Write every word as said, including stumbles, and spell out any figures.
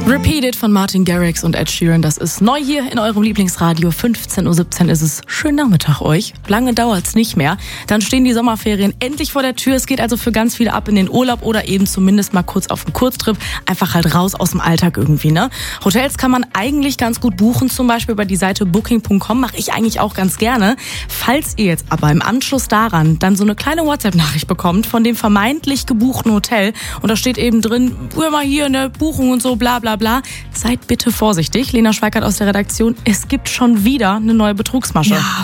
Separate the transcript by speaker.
Speaker 1: Repeated von Martin Garrix und Ed Sheeran, das ist neu hier in eurem Lieblingsradio. fünfzehn Uhr siebzehn ist es. Schönen Nachmittag euch. Lange dauert's nicht mehr. Dann stehen die Sommerferien endlich vor der Tür. Es geht also für ganz viele ab in den Urlaub oder eben zumindest mal kurz auf einen Kurztrip. Einfach halt raus aus dem Alltag irgendwie, ne? Hotels kann man eigentlich ganz gut buchen, zum Beispiel über die Seite booking punkt com. Mache ich eigentlich auch ganz gerne. Falls ihr jetzt aber im Anschluss daran dann so eine kleine WhatsApp-Nachricht bekommt von dem vermeintlich gebuchten Hotel und da steht eben drin, wir mal hier in der Buchung und so, bla bla bla. Seid bitte vorsichtig. Lena Schweikert aus der Redaktion. Es gibt schon wieder eine neue Betrugsmasche. Ja.